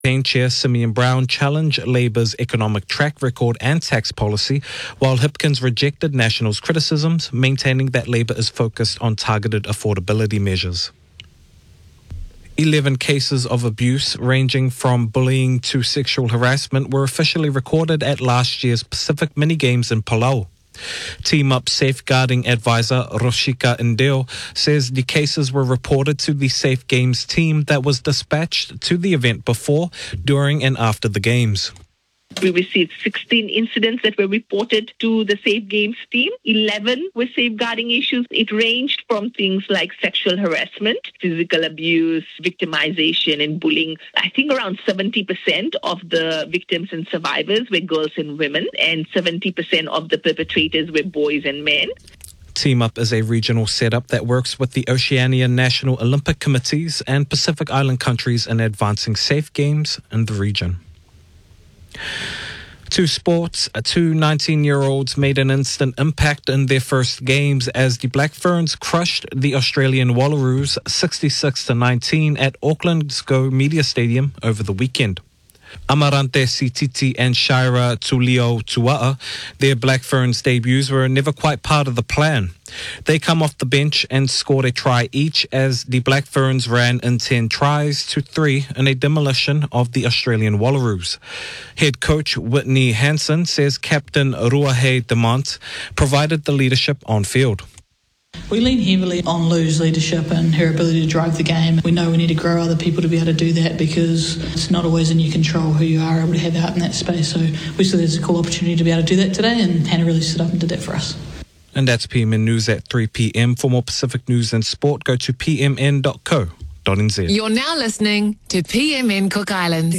Campaign Chair Simeon Brown challenged Labour's economic track record and tax policy, while Hipkins rejected National's criticisms, maintaining that Labour is focused on targeted affordability measures. 11 cases of abuse, ranging from bullying to sexual harassment, were officially recorded at last year's Pacific Mini-Games in Palau. Team Up safeguarding advisor Roshika Indeo says the cases were reported to the Safe Games team that was dispatched to the event before, during and after the Games. We received 16 incidents that were reported to the Safe Games team. 11 were safeguarding issues. It ranged from things like sexual harassment, physical abuse, victimization and bullying. I think around 70% of the victims and survivors were girls and women, and 70% of the perpetrators were boys and men. Team Up is a regional setup that works with the Oceania National Olympic Committees and Pacific Island countries in advancing safe games in the region. To sports, two 19-year-olds made an instant impact in their first games as the Black Ferns crushed the Australian Wallaroos 66-19 at Auckland's Go Media Stadium over the weekend. Amarante Sititi and Shira Tulio Tua'a, their Black Ferns debuts were never quite part of the plan. They come off the bench and scored a try each as the Black Ferns ran in 10 tries to 3 in a demolition of the Australian Wallaroos. Head coach Whitney Hansen says Captain Ruahei Demont provided the leadership on field. We lean heavily on Lou's leadership and her ability to drive the game. We know we need to grow other people to be able to do that because it's not always in your control who you are able to have out in that space. So we saw there's a cool opportunity to be able to do that today, and Hannah really stood up and did that for us. And that's PMN News at 3 p.m. For more Pacific news and sport, go to pmn.co.nz. You're now listening to PMN Cook Islands.